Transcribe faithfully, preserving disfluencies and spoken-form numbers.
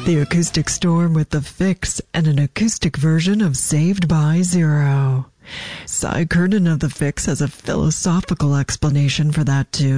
The Acoustic Storm with The Fix and an acoustic version of Saved by Zero. Cy Curnin of The Fix has a philosophical explanation for that tune.